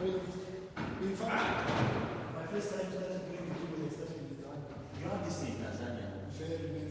In fact, my first time started playing the keyboard, I started with the drum. You have this in Tanzania. Very